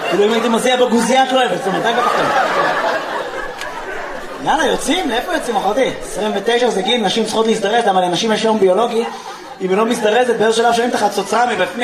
כאילו אם הייתי מזיע בגוזייה את לא אוהבת, זאת אומרת, די בטחתם. יאללה, יוצאים? לאיפה יוצאים, אחותי? 29 זה גיל, נשים צריכות להזדרז, אבל לנשים יש יום ביולוגי, אם היא לא מזדרזת, באיזה שלב שומעים את החצוצרה מבפנים.